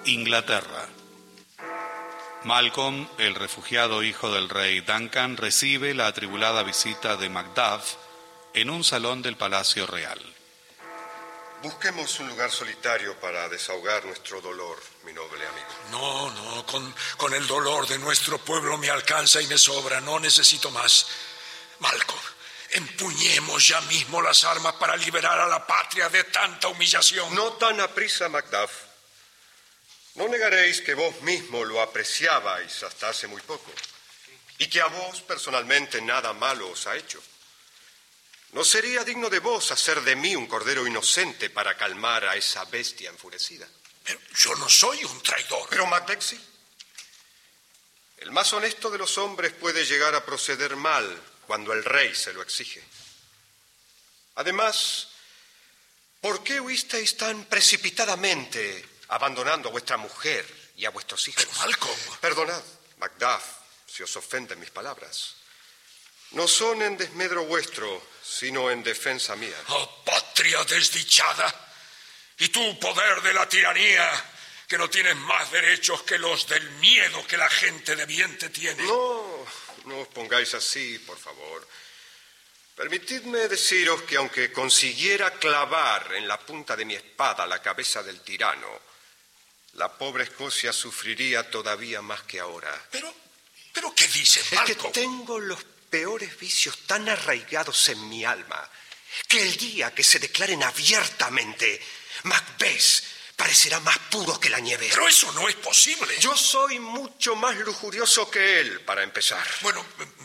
Inglaterra. Malcolm, el refugiado hijo del rey Duncan, recibe la atribulada visita de Macduff en un salón del Palacio Real. Busquemos un lugar solitario para desahogar nuestro dolor, mi noble amigo. No, con el dolor de nuestro pueblo me alcanza y me sobra, no necesito más. Malcolm, empuñemos ya mismo las armas para liberar a la patria de tanta humillación. No tan aprisa, Macduff. No negaréis que vos mismo lo apreciabais hasta hace muy poco, y que a vos personalmente nada malo os ha hecho. ¿No sería digno de vos hacer de mí un cordero inocente para calmar a esa bestia enfurecida? Pero yo no soy un traidor. Pero Macbeth sí. El más honesto de los hombres puede llegar a proceder mal cuando el rey se lo exige. Además, ¿por qué huisteis tan precipitadamente, abandonando a vuestra mujer y a vuestros hijos? Pero Malcolm. Perdonad, Macduff, si os ofenden mis palabras. No son en desmedro vuestro, sino en defensa mía. Oh, patria desdichada. Y tú, poder de la tiranía, que no tienes más derechos que los del miedo que la gente de bien te tiene. No os pongáis así, por favor. Permitidme deciros que aunque consiguiera clavar en la punta de mi espada la cabeza del tirano, la pobre Escocia sufriría todavía más que ahora. ¿Pero qué dices, Malcolm? Es que tengo los peores vicios tan arraigados en mi alma que el día que se declaren abiertamente, Macbeth parecerá más puro que la nieve. Pero eso no es posible. Yo soy mucho más lujurioso que él, para empezar. Bueno,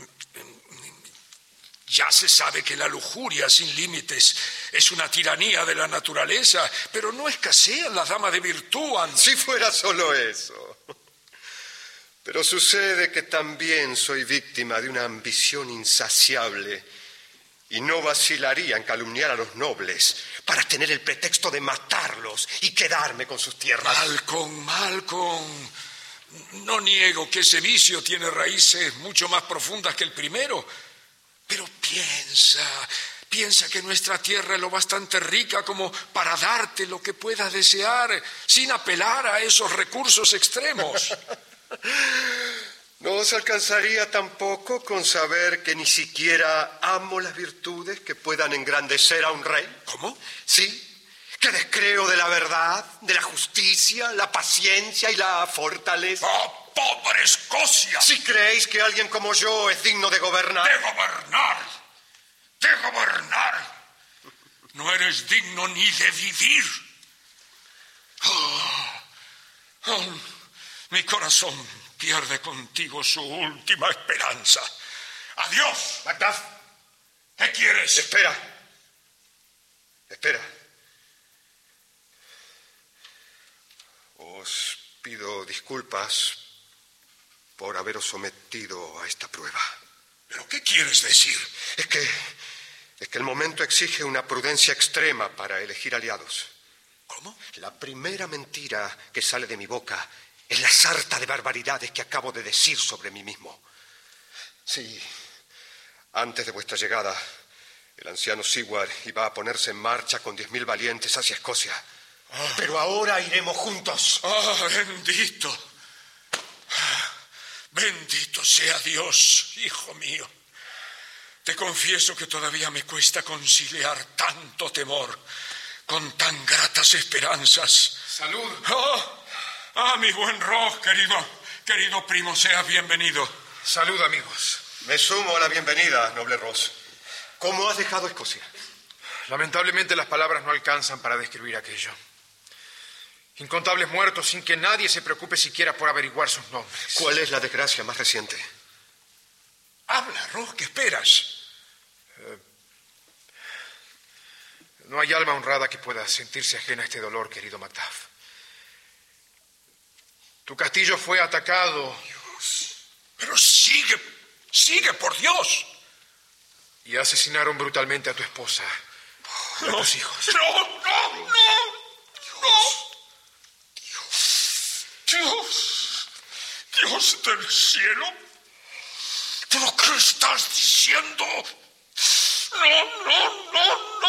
ya se sabe que la lujuria sin límites es una tiranía de la naturaleza, pero no escasean las damas de virtud. Si fuera solo eso. Pero sucede que también soy víctima de una ambición insaciable y no vacilaría en calumniar a los nobles para tener el pretexto de matarlos y quedarme con sus tierras. Malcolm, no niego que ese vicio tiene raíces mucho más profundas que el primero, pero piensa que nuestra tierra es lo bastante rica como para darte lo que puedas desear sin apelar a esos recursos extremos. ¿No os alcanzaría tampoco con saber que ni siquiera amo las virtudes que puedan engrandecer a un rey? ¿Cómo? Sí, que descreo de la verdad, de la justicia, la paciencia y la fortaleza. ¡Oh, pobre Escocia! Si creéis que alguien como yo es digno de gobernar. ¡De gobernar! No eres digno ni de vivir. Mi corazón pierde contigo su última esperanza. ¡Adiós! Macduff. ¿Qué quieres? Espera. Os pido disculpas por haberos sometido a esta prueba. ¿Pero qué quieres decir? Es que el momento exige una prudencia extrema para elegir aliados. ¿Cómo? La primera mentira que sale de mi boca es la sarta de barbaridades que acabo de decir sobre mí mismo. Sí, antes de vuestra llegada, el anciano Seward iba a ponerse en marcha con 10.000 valientes hacia Escocia. Pero ahora iremos juntos. Bendito. Bendito sea Dios, hijo mío. Te confieso que todavía me cuesta conciliar tanto temor con tan gratas esperanzas. ¡Salud! Mi buen Ross, querido primo, seas bienvenido. Salud, amigos. Me sumo a la bienvenida, noble Ross. ¿Cómo has dejado Escocia? Lamentablemente las palabras no alcanzan para describir aquello. Incontables muertos sin que nadie se preocupe siquiera por averiguar sus nombres. ¿Cuál es la desgracia más reciente? Habla, Ross, ¿qué esperas? No hay alma honrada que pueda sentirse ajena a este dolor, querido Macduff. Tu castillo fue atacado. Dios, pero sigue, por Dios. Y asesinaron brutalmente a tu esposa y a tus hijos. No. Dios del cielo. ¿Pero qué estás diciendo?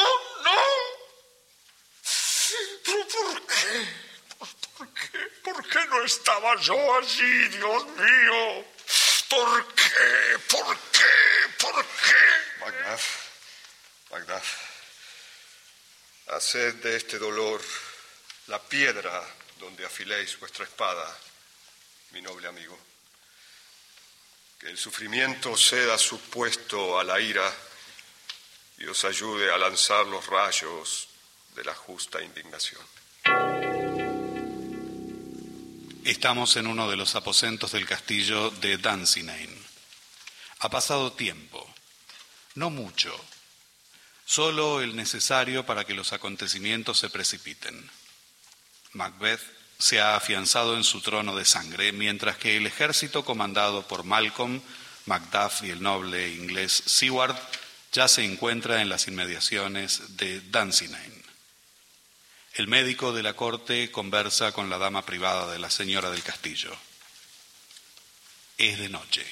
No. ¿Pero por qué? ¿Por qué? estaba yo allí, Dios mío. ¿Por qué? ¿Por qué? ¿Por qué? Macduff, haced de este dolor la piedra donde afiléis vuestra espada, mi noble amigo. Que el sufrimiento ceda su puesto a la ira y os ayude a lanzar los rayos de la justa indignación. Estamos en uno de los aposentos del castillo de Dunsinane. Ha pasado tiempo, no mucho, solo el necesario para que los acontecimientos se precipiten. Macbeth se ha afianzado en su trono de sangre, mientras que el ejército comandado por Malcolm, Macduff y el noble inglés Seward ya se encuentra en las inmediaciones de Dunsinane. El médico de la corte conversa con la dama privada de la señora del castillo. Es de noche.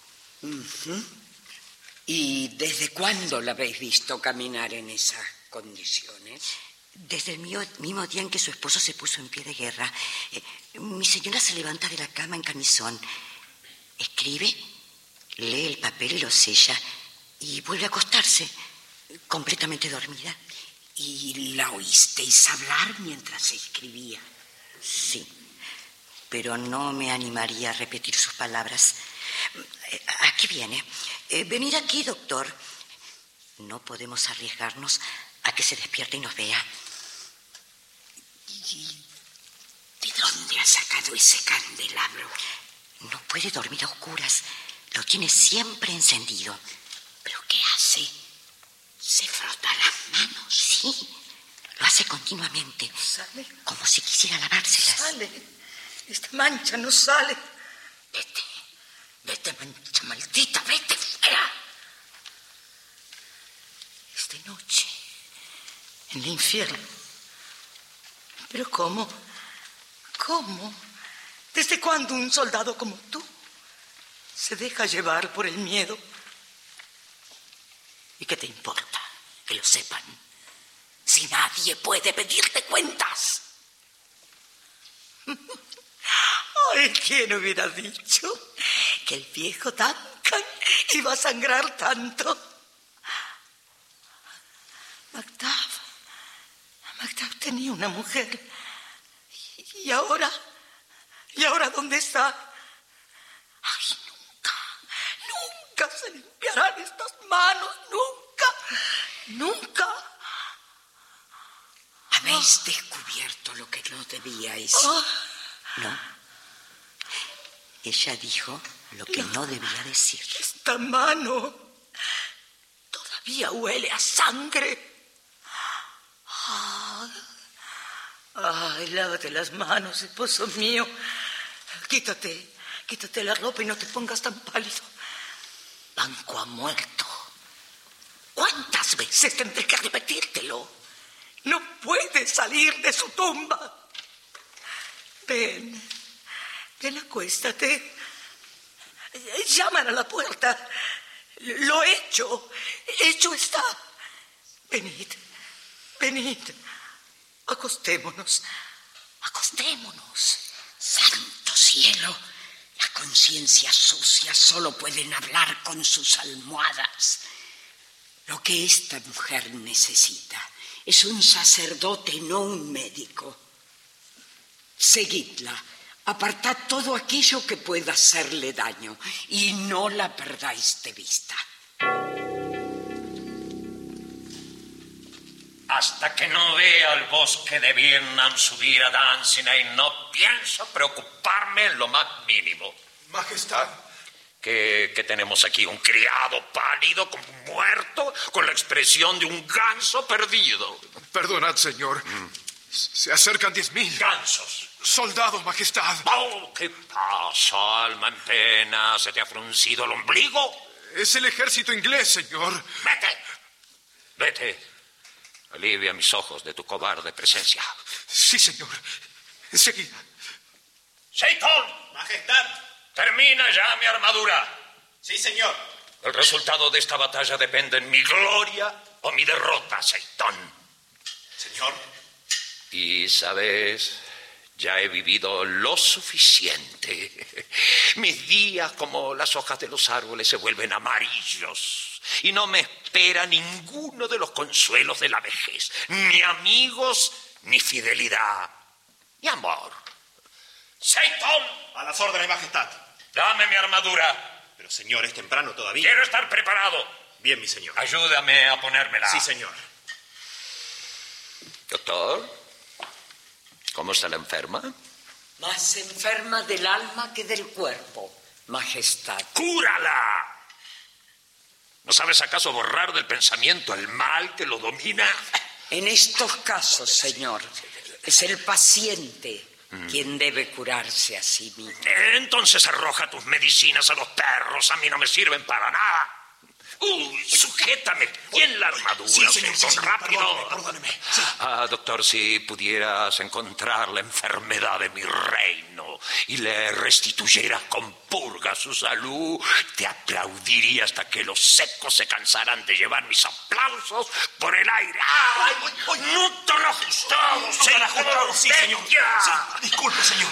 ¿Y desde cuándo la habéis visto caminar en esas condiciones? Desde el mismo día en que su esposo se puso en pie de guerra. Mi señora se levanta de la cama en camisón, escribe, lee el papel y lo sella y vuelve a acostarse, completamente dormida. ¿Y la oísteis hablar mientras escribía? Sí, pero no me animaría a repetir sus palabras. Aquí viene. Venid aquí, doctor. No podemos arriesgarnos a que se despierte y nos vea. ¿Y de dónde ha sacado ese candelabro? No puede dormir a oscuras. Lo tiene siempre encendido. ¿Pero qué hace? ¿Se frota las manos? Sí, lo hace continuamente. Sale. Como si quisiera lavárselas. Sale. Esta mancha no sale. Vete, mancha maldita, vete fuera. Es de noche, en el infierno. ¿Pero cómo? ¿Cómo? ¿Desde cuándo un soldado como tú se deja llevar por el miedo? ¿Y qué te importa que lo sepan? Si nadie puede pedirte cuentas. Ay, ¿quién hubiera dicho que el viejo Duncan iba a sangrar tanto? Macduff tenía una mujer. ¿Y ahora? ¿Y ahora dónde está? Ay, nunca se limpiarán estas manos, nunca. ¿Habéis descubierto lo que no debíais? No. Ella dijo lo que no debía decir. Esta mano todavía huele a sangre. Ay, lávate las manos, esposo mío. Quítate la ropa y no te pongas tan pálido. Banco ha muerto. ¿Cuántas veces tendré que repetírtelo? No puede salir de su tumba. Ven, acuéstate. Llaman a la puerta. Lo hecho está. Venid. Acostémonos. Santo cielo, la conciencia sucia solo pueden hablar con sus almohadas. Lo que esta mujer necesita es un sacerdote, no un médico. Seguidla, apartad todo aquello que pueda hacerle daño y no la perdáis de vista. Hasta que no vea el bosque de Birnam subir a Dunsinane, no pienso preocuparme en lo más mínimo. Majestad. ¿Qué tenemos aquí? ¿Un criado pálido, como muerto, con la expresión de un ganso perdido? Perdonad, señor. Se acercan 10,000. Gansos. Soldados, majestad. Oh, ¿qué pasa, alma en pena? ¿Se te ha fruncido el ombligo? Es el ejército inglés, señor. Vete. Alivia mis ojos de tu cobarde presencia. Sí, señor. Enseguida. ¡Seyton! Majestad. Termina ya mi armadura. Sí, señor. El resultado de esta batalla depende en mi gloria o mi derrota, Seyton. Señor. Y, ¿sabes? Ya he vivido lo suficiente. Mis días, como las hojas de los árboles, se vuelven amarillos. Y no me espera ninguno de los consuelos de la vejez. Ni amigos, ni fidelidad, ni amor. ¡Seyton! A las órdenes, Majestad. Dame mi armadura. Pero, señor, es temprano todavía. Quiero estar preparado. Bien, mi señor. Ayúdame a ponérmela. Sí, señor. Doctor, ¿cómo está la enferma? Más enferma del alma que del cuerpo, Majestad. ¡Cúrala! ¿No sabes acaso borrar del pensamiento el mal que lo domina? En estos casos, señor, es el paciente quien debe curarse a sí mismo. Entonces arroja tus medicinas a los perros. A mí no me sirven para nada. Sujétame bien la armadura. Sí, señor, sí, señor. Rápido. Perdóneme. Sí. Doctor, si pudieras encontrar la enfermedad de mi reino y le restituyeras con purga su salud, te aplaudiría hasta que los secos se cansaran de llevar mis aplausos por el aire. ¡Ay! ¡No tan ajustado! No tan ajustado, sí, señor. Sí, disculpe, señor.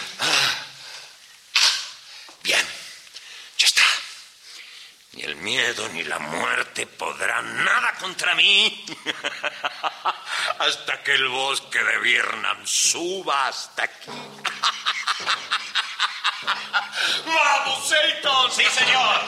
Bien, ya está. Ni el miedo ni la muerte podrán nada contra mí hasta que el bosque de Birnam suba hasta aquí. ¡Vamos, Seyton! Sí, señor.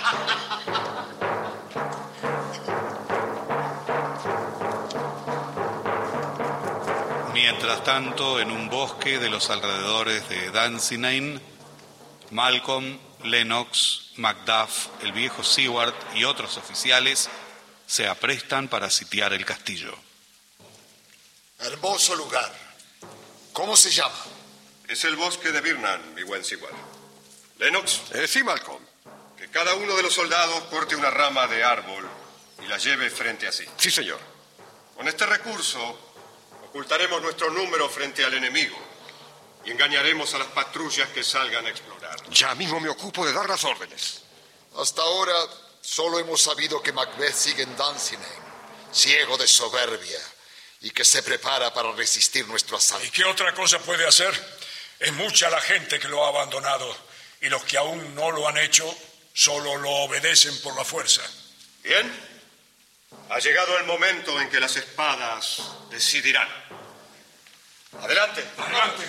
Mientras tanto, en un bosque de los alrededores de Dunsinane, Malcolm, Lennox, Macduff, el viejo Seward y otros oficiales se aprestan para sitiar el castillo. Hermoso lugar. ¿Cómo se llama? Es el bosque de Birnam, mi buen Seward. Lennox. Sí, Malcolm. Que cada uno de los soldados corte una rama de árbol y la lleve frente a sí. Sí, señor. Con este recurso ocultaremos nuestro número frente al enemigo y engañaremos a las patrullas que salgan a explorar. Ya mismo me ocupo de dar las órdenes. Hasta ahora solo hemos sabido que Macbeth sigue en Dunsinane, ciego de soberbia, y que se prepara para resistir nuestro asalto. ¿Y qué otra cosa puede hacer? Es mucha la gente que lo ha abandonado, y los que aún no lo han hecho solo lo obedecen por la fuerza. Bien. Ha llegado el momento en que las espadas decidirán. Adelante. Adelante.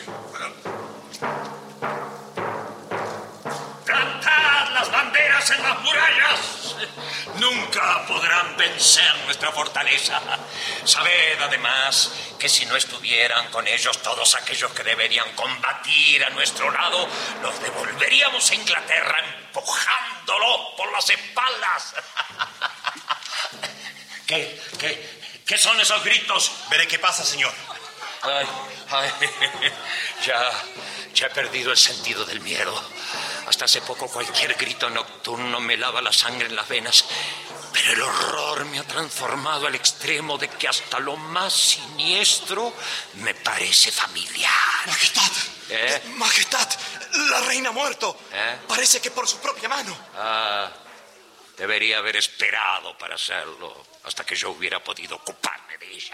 ¡Plantad las banderas en las murallas! Nunca podrán vencer nuestra fortaleza. Sabed, además, que si no estuvieran con ellos todos aquellos que deberían combatir a nuestro lado, los devolveríamos a Inglaterra empujándolos por las espaldas. ¿Qué son esos gritos? Veré qué pasa, señor. Ay, ya he perdido el sentido del miedo. Hasta hace poco cualquier grito nocturno me lava la sangre en las venas. Pero el horror me ha transformado al extremo de que hasta lo más siniestro me parece familiar. Majestad. Majestad, la reina ha muerto. Parece que por su propia mano. Debería haber esperado para hacerlo hasta que yo hubiera podido ocuparme de ella.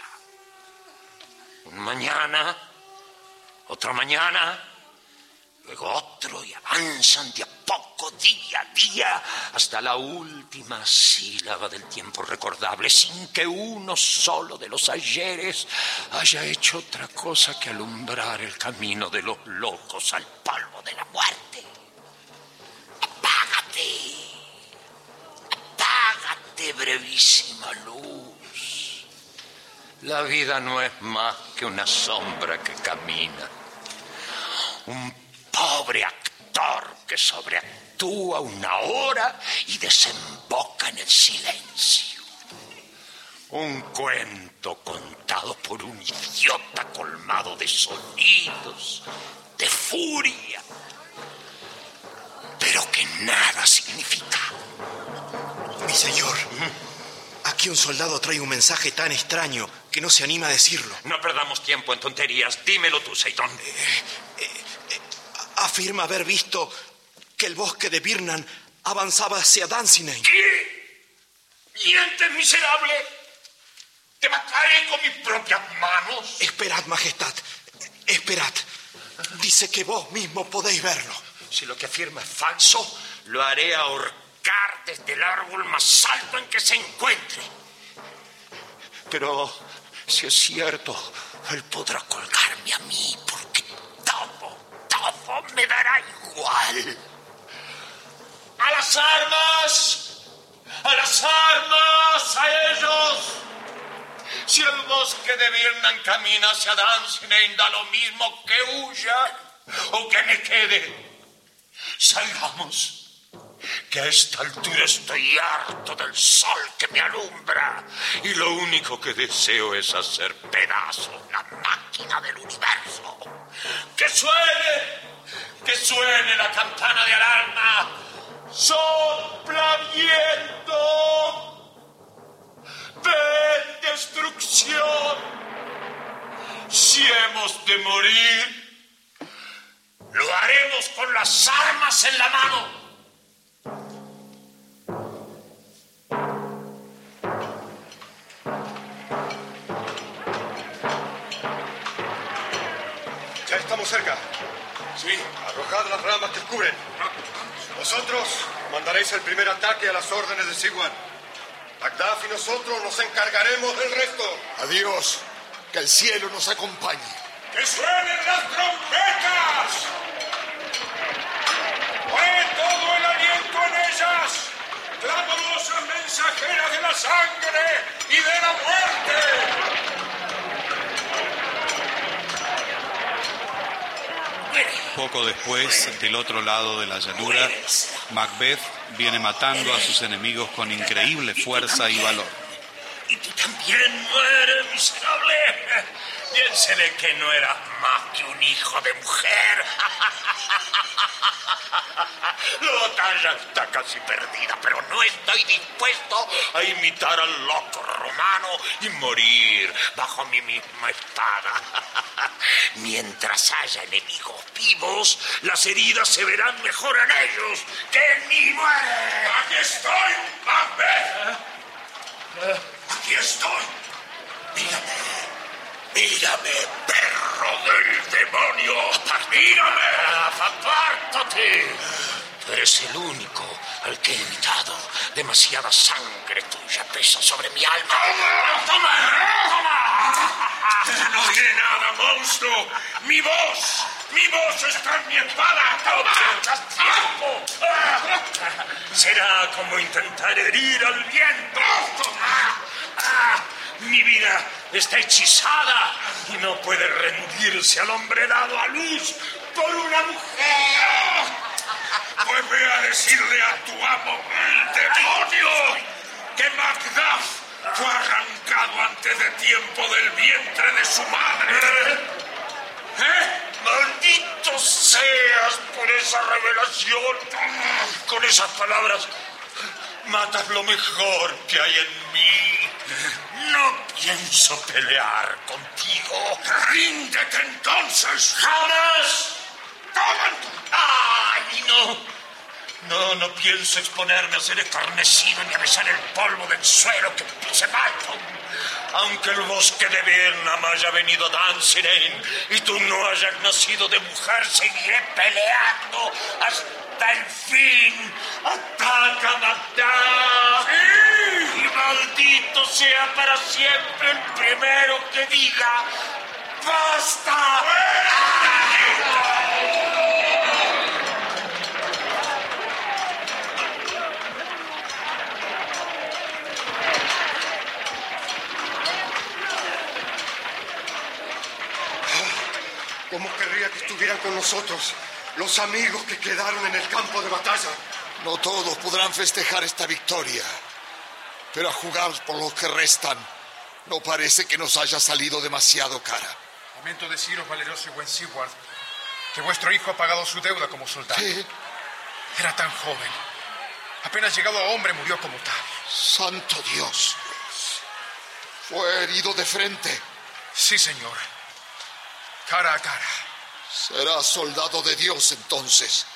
Mañana, otra mañana, luego otro, y avanzan de a poco, día a día, hasta la última sílaba del tiempo recordable, sin que uno solo de los ayeres haya hecho otra cosa que alumbrar el camino de los locos al polvo de la muerte. ¡Apágate! ¡Apágate, brevísima luz! La vida no es más que una sombra que camina. Un pobre actor que sobreactúa una hora y desemboca en el silencio. Un cuento contado por un idiota colmado de sonidos, de furia, pero que nada significa. Mi señor, aquí un soldado trae un mensaje tan extraño que no se anima a decirlo. No perdamos tiempo en tonterías. Dímelo tú, Seyton. Afirma haber visto que el bosque de Birnam avanzaba hacia Dunsinane. ¿Qué? ¿Mientes, miserable? ¿Te mataré con mis propias manos? Esperad, majestad. Esperad. Dice dice que vos mismo podéis verlo. Si lo que afirma es falso, lo haré ahorcar desde el árbol más alto en que se encuentre. Pero si es cierto, él podrá colgarme a mí, porque todo me dará igual. ¡A las armas! ¡A las armas! ¡A ellos! Si el bosque de Birnam camina hacia Dunsinane, da lo mismo que huya o que me quede. Salgamos, que a esta altura estoy harto del sol que me alumbra y lo único que deseo es hacer pedazos la máquina del universo. ¡Que suene la campana de alarma! ¡Sopla viento! ¡Ven destrucción! Si hemos de morir, lo haremos con las armas en la mano. Ya estamos cerca. Sí. Arrojad las ramas que os cubren. Vosotros mandaréis el primer ataque a las órdenes de Sigurd. Macduff y nosotros nos encargaremos del resto. Adiós. Que el cielo nos acompañe. ¡Que suenen las trompetas! ¡Pon todo el aliento en ellas! ¡Clamorosas mensajeras de la sangre y de la muerte! Poco después, del otro lado de la llanura, Macbeth viene matando a sus enemigos con increíble fuerza y valor. Y tú también mueres, miserable. Bien se ve que no eras más que un hijo de mujer. La batalla está casi perdida, pero no estoy dispuesto a imitar al loco romano y morir bajo mi misma espada. Mientras haya enemigos vivos, las heridas se verán mejor en ellos que en mi muerte. ¡Aquí estoy, Macbeth! ¡Aquí estoy! Mírame, perro del demonio. ¡Mírame! ¡Apártate! Tú eres el único al que he evitado. Demasiada sangre tuya pesa sobre mi alma. ¡Toma! No diré nada, monstruo. ¡Mi voz está en mi espada! ¡Toma! ¡Tiempo! Será como intentar herir al viento. Mi vida está hechizada y no puede rendirse al hombre dado a luz por una mujer. Pues ve a decirle a tu amo, el demonio, que Macduff fue arrancado antes de tiempo del vientre de su madre. ¡Maldito seas por esa revelación! Con esas palabras matas lo mejor que hay en mí. No pienso pelear contigo. ¡Ríndete entonces! ¡Jamás! ¡Ay, no! No pienso exponerme a ser escarnecido ni a besar el polvo del suelo que pise Malcolm. Aunque el bosque de Birnam haya venido a Dunsinane y tú no hayas nacido de mujer, seguiré peleando hasta el fin. ¡Ataca, Macduff! ¡Sí! Y maldito sea para siempre el primero que diga ¡basta! ¿Cómo querría que estuvieran con nosotros los amigos que quedaron en el campo de batalla? No todos podrán festejar esta victoria, pero a jugar por los que restan, no parece que nos haya salido demasiado cara. Lamento deciros, valeroso y buen Sigurd, que vuestro hijo ha pagado su deuda como soldado. ¿Qué? Era tan joven. Apenas llegado a hombre murió como tal. ¡Santo Dios! ¿Fue herido de frente? Sí, señor. Cara a cara. Será soldado de Dios entonces.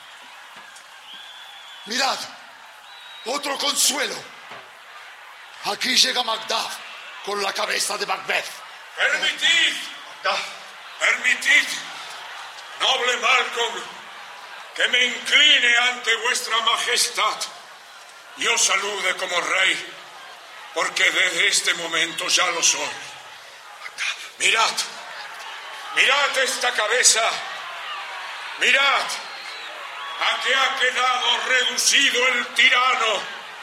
Mirad, otro consuelo. Aquí llega Macduff con la cabeza de Macbeth. ¡Permitid! ¡No Noble Malcolm, que me incline ante vuestra majestad y os salude como rey, porque desde este momento ya lo soy. Mirad esta cabeza, mirad a qué ha quedado reducido el tirano.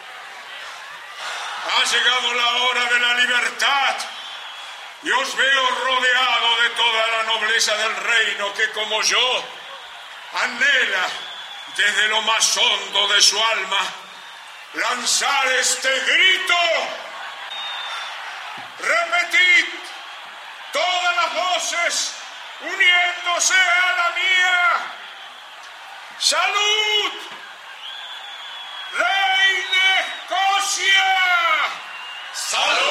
Ha llegado la hora de la libertad y os veo rodeado de toda la nobleza del reino que, como yo, anhela desde lo más hondo de su alma lanzar este grito. Repetid todas las voces uniéndose a la mía. ¡Salud! ¡Rey de Escocia! ¡Salud!